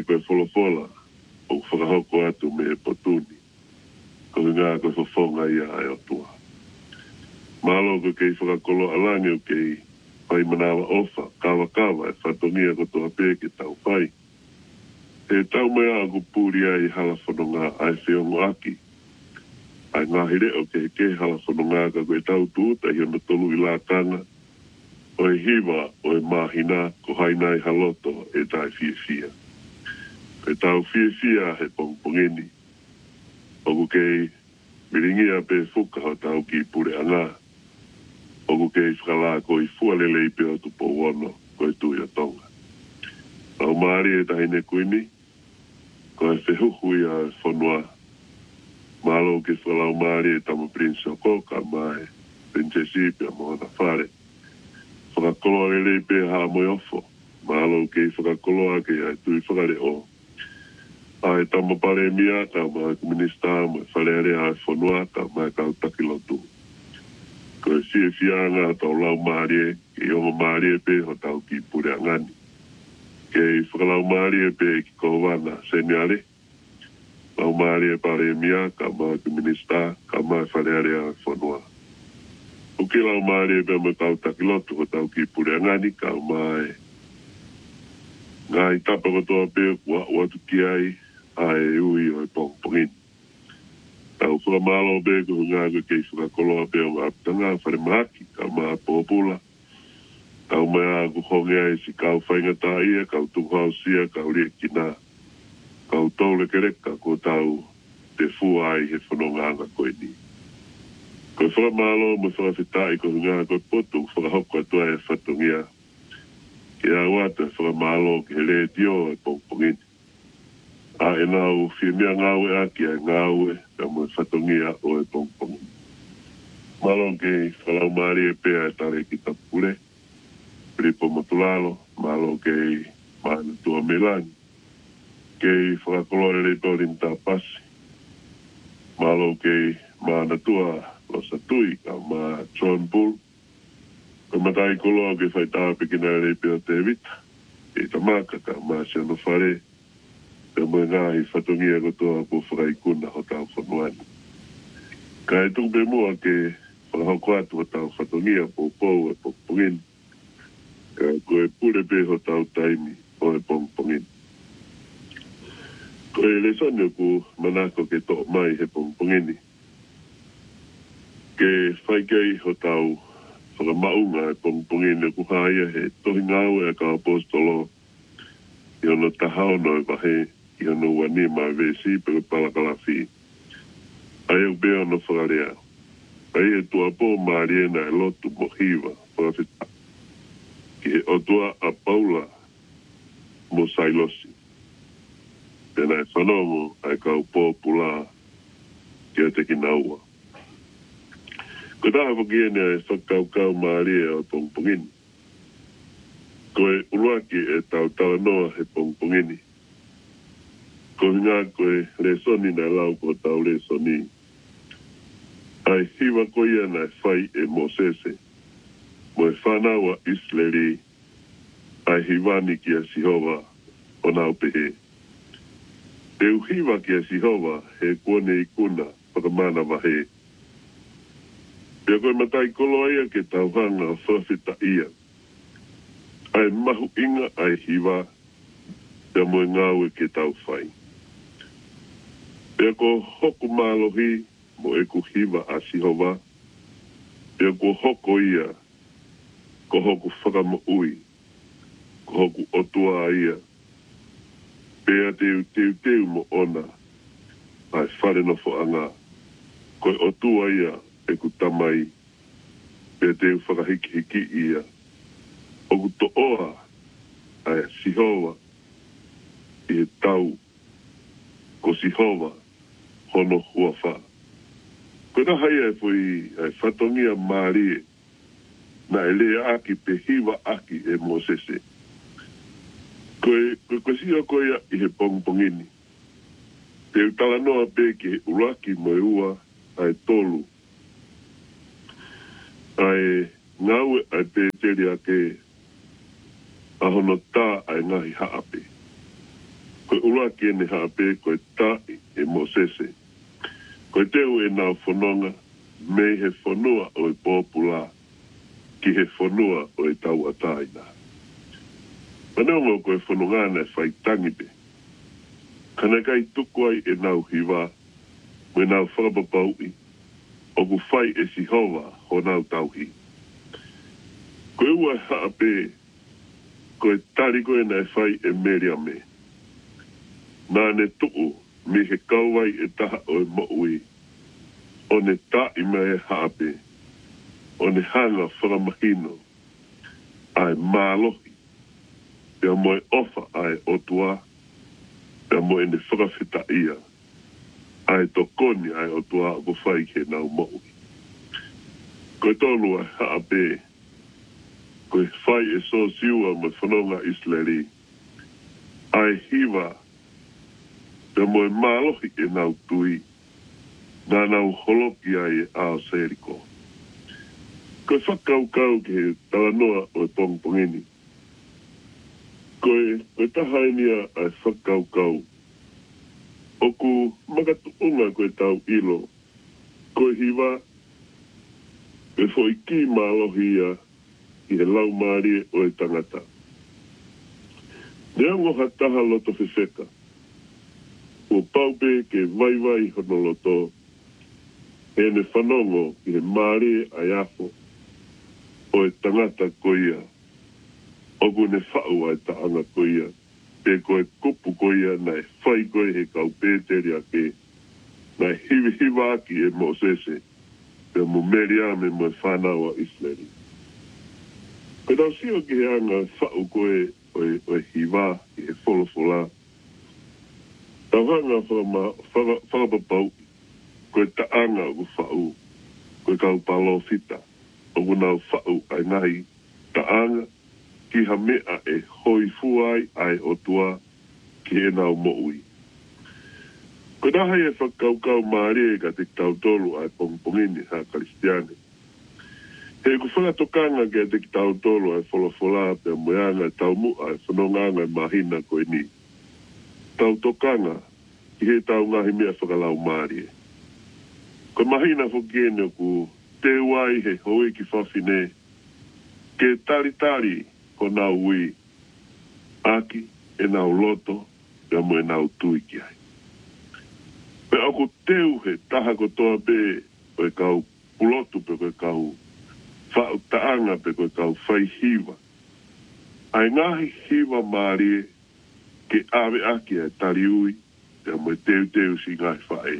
koe wholofola, o whakahoko atu me e potuni. Ko ngā koe whafonga ia ai o tua. Malo ko kei whakakolo alangi o kei pai manawa ofa, kawa e whatongia ko toa pē ke tau pai. E tau mea aku pūri ai hala whanonga ai whiongo aki. Ai ngahi reo ke hala whanonga ka koe tau tūta hi ona tolu i la kanga. O e hiwa, o e mahina, ko haina i haloto e tai fia. Koe tau fia he pongpongeni. Oku kei miringia pe fuka ho tau ki pure anga. Oku kei whakala ko i fualele i pe o tupo wono, koe tui o tonga. Au maari e tahine kuini, ko e whehuhui a whanua. Malo ke whalau maari e tamu Prince o Koka mai, Princesi pe a mohana whare. Whakakoloa lele pe hala moi ofo. Malo ke whakakoloa ke ai tui whakare o. Ai tama pare mia ka mai kuminista mai whaleare ai whanua ka mai kau takilotu. Ko e fie fianga tau lau maari e, ke ongo maari e pe ho tau ki pure angani. Ke whakalau maari e pe ki kowana senyare. Lau maari e pare mia ka mai kuminista ka mai whaleare ai whanua. Uke lau maari e pe mai kau takilotu ho tau ki pure angani ka mai ngai tapa kotoa pe kua watu ki ai ai ui o e pongpongin. Tau whakamalo be ko ngā koe kei whakakoloa pe o ngā apitanga whare mahaki ka maa pōpula. Tau mea ko honge ai si kau whaingata ia, kau tuhau sia, kau ria kina. Kau taule kereka ko tau te fua ai he whanonganga koe ni. Koe whakamalo mo whakawhitai ko ngā koe potu whakahoko atua e whatongia. Ke a wata whakamalo ke he le tio e pongpongin. A e nau whimia ngāwe aki ai ngāwe ka mo whatongia o e pongpongin. Malo ke whalau maari e pēa e tare ki tapure. Pripo matulalo, malo ke mana tua melani. Ke whakakolore le torin tā pasi. Malo ke mana tua losa tui ka ma John Bull. Ka matai koloa ke whaitaa pekina le pēo te vita. E tamaka ka ma siano whare. Ka mo ngāhi whatongia ko toa po whakaikuna ho tau whanuani. Ka e tupe mua ke whakahoko atu ho tau whatongia po pou e pongpongin. Ka koe pure pe ho tau taimi o e pongpongin. Ko e le sonio ku manako ke to mai he pongpongini. Ke whaikei ho tau whakamaunga e pongpongini ku haia he tohi ngau e ka apostolo i ono tahao no e wahe i ono wani mai vesi pe palakalafi. Ai au bea ono whakarea. Ai e tua po maari e na e lotu mohiwa whakawhita. Ki he otua a Paula mo sailosi. Pena e whanongo ai kau pōpula ki a te kinaua. Ko taha whakiene e whakaukau maari e o pongpongini. Ko e uruaki e tau noa he pongpongini. Ko ngā koe le soni na lau ko tau le soni. Ai hiwa ko ia na whai e Mosese. Mo e whanawa Isleri ai hiwani ki a Sihova o nau pehe. E uhiwa ki a Sihova he kone i kuna whakamana wahe. Pea koe matai koloa ia ke tau hanga o whawhita ia. Ai mahu inga ai hiwa pea mo e ngāwe ke tau whai. Pea ko hoku mālohi mo e ku hiwa a Sihova. Pea ko hoko ia ko hoku whakamo ui. Ko hoku otua ia. Pea teu mo ona. Ai whare no whaanga. Ko otua ia e ku tamai. Pea teu whakahiki ia. Oku to oa ai Sihova. I e tau. Ko Sihova. Hono huawha. Ko na hai e fui ai whatongia maari na e lea aki pe hiwa aki e Mosese. Ko siya ko ia i he pongpongini. Te utala noa pe ki uraki mo e ua ai tolu. Ai ngaue ai pe teri ake ahono tā ai ngahi haape. Koe ula kene hape koe tae e Mosese. Koe teu e nau whanonga, me he whanua o e pōpula, ki he whanua o e tau ataina. Paneongo koe whanongana e whai tangipe. Kana kai tuku ai e nau hiwa, me nau whakapapaui, o ku whai e sihova ho nau tauhi. Koe ua hape, koe tari koe na e whai e meriame. Nā ne tuku, me he kauai e taha o e moui, o ne ta'i mai e hape, o ne hanga whakamahino, ai mālohi, pia moe ofa ai otua, pia moe ne whakawhita ia, ai tokoni ai otua o whai ke nau moui. Koe tolu ai hape, koe whai e so siua me whanonga Islari, ai hiwa, pia moe mālohi e nau tui, nā nau holoki ai e ao seriko. Koe whakaukau ke he talanoa o e pongpongini. Koe tahainia ai whakaukau. Oku makatuunga koe tau ilo. Koe hiwa, e fwoi ki mālohia i he lau maarie o e tangata. Neango hataha loto whiwheka. O paupe ke vai honoloto, e ne whanongo i he maarie ai afo, o e tangata koia, oku ne whau ai taanga koia, pe koe kupu koia na e whai koe he kau pēteri ake, na e hiwa aki e Mosese, pe mo meriame mo e whanawa Islari. Koe tau sio ki he anga whau koe o e hiwa i he wholofola, tau hanga whakapapau, koe taanga o whau, koe kau palo fita, o nau whau ai ngahi, taanga, ki ha mea e hoi fuai ai o tua, ki e nau moui. Koe nahai e whakaukau maare ka te tau tolu ai pongpongini ha Karistiane. He ku whakatokanga ke te tau tolu ai wholofola pe moeanga tau mu ai whanonganga mahina koe ni. Tau tokanga, ki he tau ngahi mea whakalau maare. Koe mahina whokene ku te wai he hoi ki whawhine, ke tari ko nau ui, aki e nau loto, e mo e nau tui ki ai. Pe ako teu he taha ko toa pe, o e kau pulotu pe koe kau whau taanga pe koe kau whai hiwa. Ai ngahi hiwa maarie, ke awe aki e tari ui, e mo e teu si ngai whae.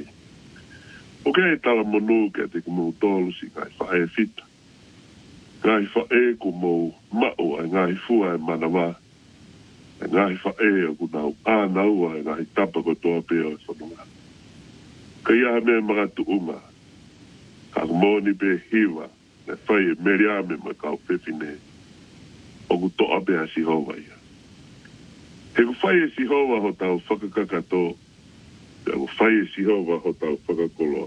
O ke e tala monu ke te kumu tolu si ngai whae fita. Ngai whae ko mo mao ai ngai fua e manawa. E ngai whae o ku nau ānau ai ngai tapa ko toa peo e whanunga. Ka ia mea mga tuunga. Ka kumoni pe hiwa. Ne whai e meriame ma kau pepine. O ku toa pea si hova ia. He ku whai e si hova ho tau whakakakato. He ku whai e si hova ho tau whakakoloa.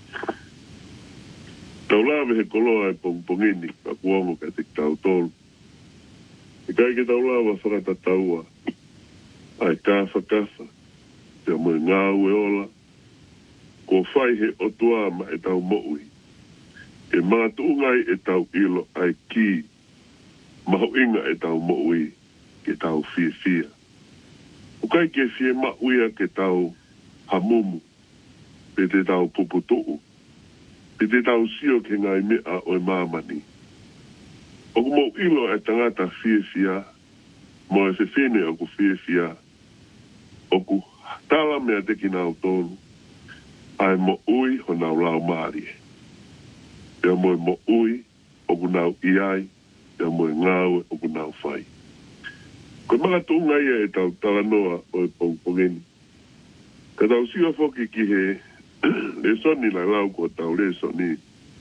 Tau lawe he koloa e pongpongini, ka kuongo ka te tau tolu. E kai ke tau lawa whakatataua, ai kafa, te mo ngāu e ola, ko whai he otuama e tau moui. E mātuungai e tau ilo ai ki, maho inga e tau moui, ke tau fia. O kai ke fie mauia ke tau hamumu, pe te tau puputuu. Pe te tau sio ke ngai mea o e mamani. O ku mau ilo e tangata fia, mo e whiwhine o ku fia, o ku tala mea te ki nau tolu, ai mo ui ho nau lau maari. Pea mo ui o ku nau iai, pea mo ngāue o ku nau whai. Ko mga tūnga ia e tau talanoa o e pongpongeni. Ka tau sio foki ki he le soni la lau ko tau le soni.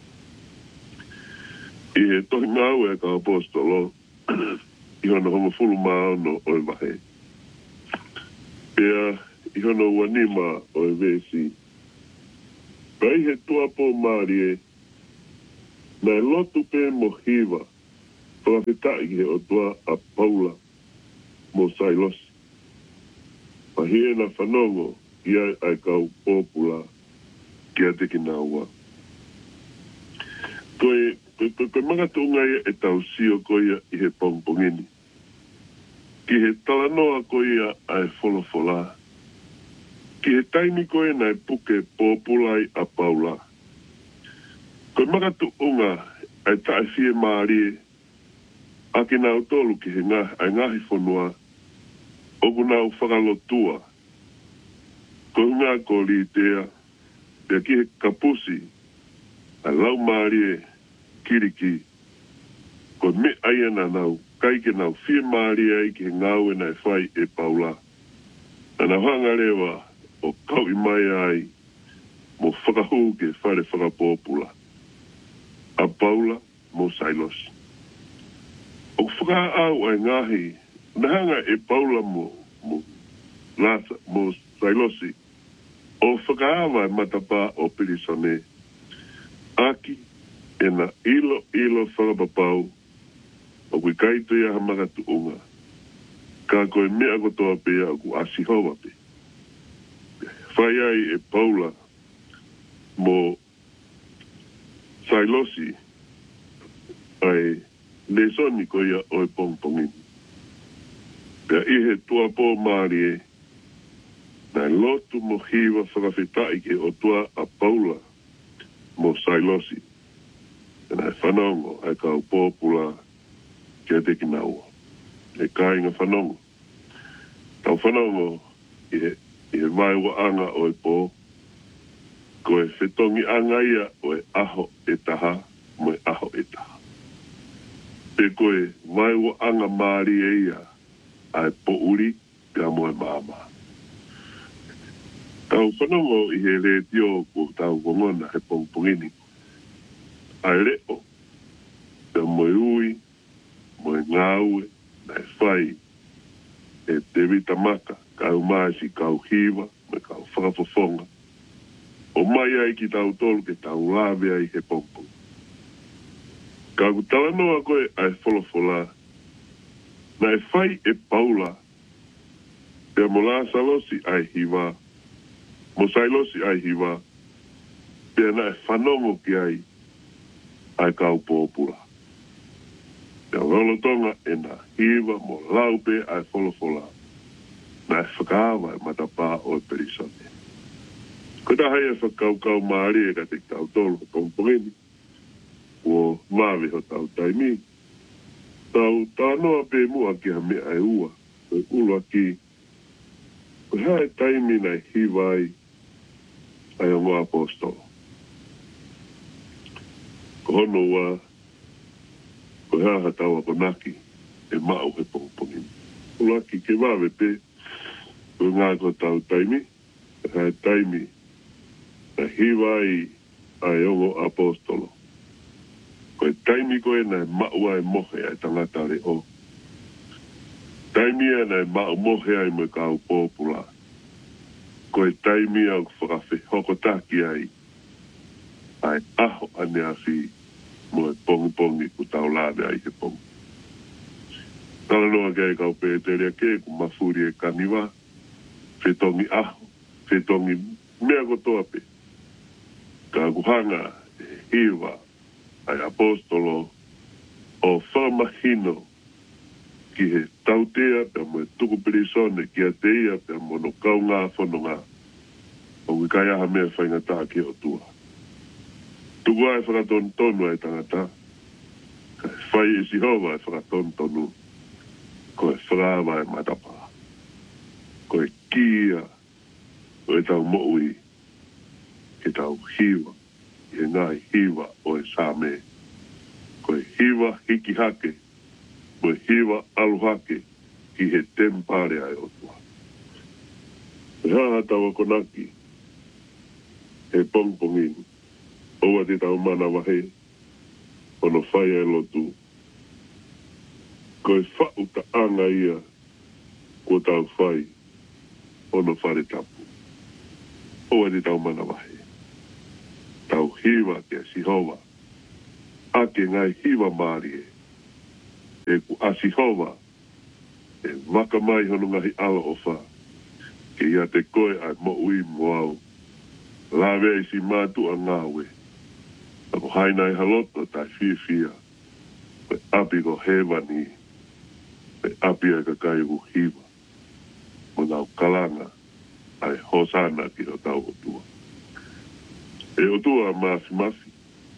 I he tohi ngau e ka apostolo, i hono hongo fulu maa no o e wahe. Pea i hono wanima o e vesi. Pai he tuapo maari e, na e lotu pe mo hiva, whakawhitai he o tua a Paula mo Sailosi. Pahiena whanongo ia ai kau pōpula kia teki nā ua. Koe mga tunga ia e tau sio koe ia i he pongpongini. Ki he talanoa koe ia ai wholofola. Ki he taimi koe nai puke pōpulai a paula. Koe mga tunga ai tae fie maarie. Aki nau tolu ki he ai ngahi whanua. Oku nau whakalotua. Koe ngā ko li tea. Pea ki he kapusi. A lau maarie kiriki. Koe me aiana nau. Kaike nau fie maarie ai ki he ngau e nai whai e paula. Ana hanga rewa o kau i mai ai. Mo whakahu ke whare whakapōpula. A paula mo sailosi. O whaka au ai ngahi. Nahanga e paula mo sailosi. O whakaawa e matapa o pirisone. Aki e na ilo whakapapau. O kui kaito ia hamaka tuunga. Ka koe mea kotoa pia o ku asihowa pe. Whai ai e paula mo sailosi. Ai lesoni ko ia o e pongpongini. Pea ihe tua pō maari e. Nai lotu mo hiwa whakawhitai ke o tua a paula mo sailosi. E nai whanongo ai kau pōpula kia teki naua. E kāinga whanongo. Tau whanongo i he mai wa anga o e pō. Ko e whetongi anga ia o e aho e taha mo e aho e taha. Pe koe mai wa anga maari e ia ai po uri pia mo e maama. Tau whanongo i he re tio ko tau wangona he pongpongini. Ai reo, pia mo e ui, mo e ngāue, na e whai, e te vita maka, kau maasi, kau hiwa, me kau whakafofonga. O mai ai ki tau tolu ke tau lawe ai he pongpong. Kau talanoa koe ai wholofola, na e whai e paula, pia mo la salosi ai hiwa, mo sailosi ai hiwa, pia na e whanongo ki ai kau pōpula. Pia rolotonga e na hiwa mo laupe ai wholofola, na e whakaawa e matapā o e perisone. Ko ta hai e whakaukau maari e ka te tau tolu o pongpongini, o mawe ho tau taimi, tau tānoa pe mua ki ha mea e ua, o ulua ki, ko hae taimi nei hiwa ai o ngā apostolo. Ko hono wa, ko haha taua ko naki, e mau he pongpongini. Ulua ki ke mawe pe, ko ngā ko tau taimi, hae taimi, na hiwa ai o ngā apostolo. Ko e taimi koe nei maua e mohe ai tangata re o. Taimi e nei mau mohe ai me kau pōpula. Ko e taimi au whakawhi hokotaki ai. Ai aho ane awhi mo e pongi ku tau lawe ai he pongi. Tala noa kei kau pēteria ke ku mafuri e kaniwa. Whetongi aho, whetongi mea kotoa pe. Ka kuhanga e hiwa ai apostolo o whamahino ki he tautea pe mo e tuku pirisone ki a teia pe mo no kau ngā whanonga o kai aha mea whaingata ki o tua. Tuku ai whakaton tonu ai tangata ka whai e sihova ai whakaton tonu ko e whakawa e matapa ko e kia o e tau moui ke tau hiwa e ngai hiwa o e sāme. Ko e hiwa hiki hake, mo e hiwa aluhake ki he tempare ai o tua. E haha tawa konaki, he pongpongini, oua te tau mana wahe, ono whai e lotu. Ko e whau ta anga ia, ko tau whai, ono whare tapu. Oua te tau mana wahe. Tau hiwa ke sihova. Ake ngai hiwa maari e. E ku asihova. E waka mai hono ngahi ala o wha. ke ia te koe ai mo ui mo au. Lawe i si mātu a ngāwe. Ako haina i haloto tai fia. Pe api ko hewani. Pe api ai ka kai hiwa. Mo ngau kalanga. Ai hosana ki o tau o tua. E o tua masi.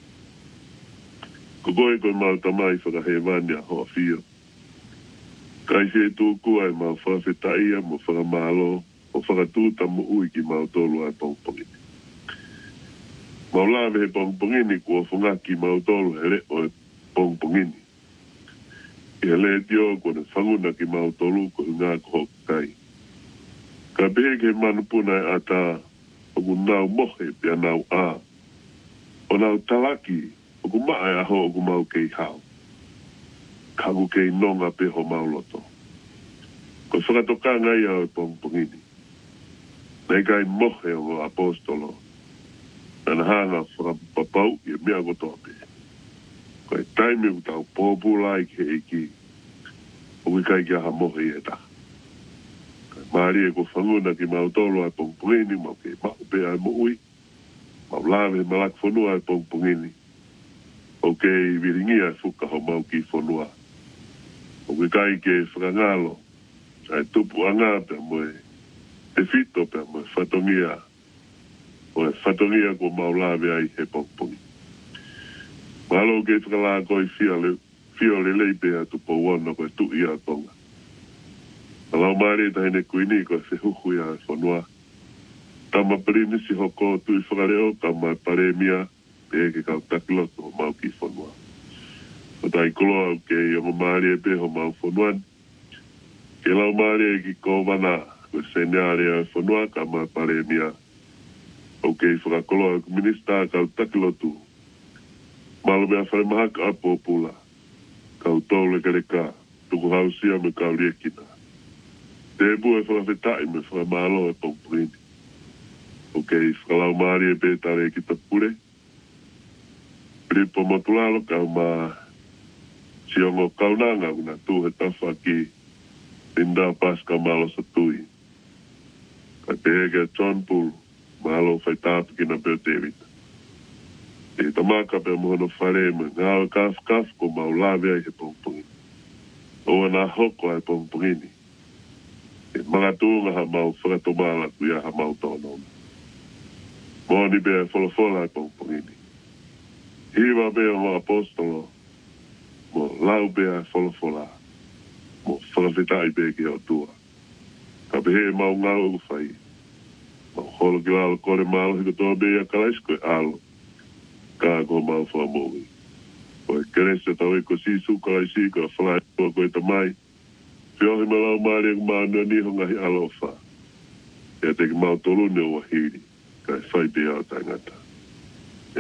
Ko koe koe mau tamai whakahewani a hoa fia. Kai se tū kua e mau whawhetaia mo whakamalo o whakatūta mo ui ki mau tolu ai pongpongini. Mau lawe he pongpongini kua whungaki mau tolu he re o e pongpongini. I he le tio kua ne whanguna ki mau tolu ko ngā ko kai. Ka behe ke manupuna e ata o ku nau mohe pia nau a. O nau talaki o ku maa e aho o ku mau kei hao. Kagu kei nonga pe ho mau loto. Ko whakatoka ngai au e pongpongini. Nei kai mohe o apostolo. Nana hanga whakapapau i e mea kotoa pe. Ko e taimi u tau pōpula i ke eki. O ki kai kia ha mohe i e ta. Maari e ko whanguna ki mau tolo ai pongpongini. Mau ke mahu pe ai mo ui. Mau lawe malak whanua ai pongpongini. O ke i viringia fuka ho mau ki whanua. O ke kai ke whakangalo, ai tupu anga pe moe, te fito pe moe whatongia, o e whatongia ko maulawe ai he pongpongi. Mahalo ke whakala koi fio le leipe a tupo wana koe tu ia tonga. Alau maari ta hene kuini koe se huhu ia e whanua. Tama perimisi hoko tui whakareo, tama paremia, pe ke kau takiloto o mau ki whanua. O tai koloa ke i ongo maari e pe ho mau whanuan. Ke lau maari e ki kōwana, ko se neare a whanua ka ma paremia. O ke i whakakoloa ku minista kau takilotu. Malo mea whare mahaka a pōpula. Kau tōle kereka, tuku hausia me kau riekina. Te bua e whakawhetai me whakamalo e pōpulini. O ke i whakalau maari e pe tare ki tapure. Pripo motulalo kau maa si ongo kaunanga una tu he tafa ki Linda Pasca malo sa tui. Ka pehege John Poole malo fai tātu ki na peo David. E tamaka pe mohono whare me ngāo kaf ko mau lawe ai he pongpongini. O ana hoko ai pongpongini. E mga tūnga ha mau whakatomala kuia ha mau tōnoma. Mōni bea wholofola ai pongpongini. Hiwa bea mo apostolo. Mo lau bea wholofola. Mo whakawhetai bea ki au tua. Ka pehe mau ngau uku whai. Mau holo ki lalo kore malo hiko toa bea kalaisko e alo. Ka ko mau whamowi. O e kerese tau e ko sisu kalaisi ko a whalai tua koe tamai. Whiohi me lau maari e kumau nua niho ngahi alo wha. Ia te ki mau tolu ne ua hiri. Ka e whai bea o tangata.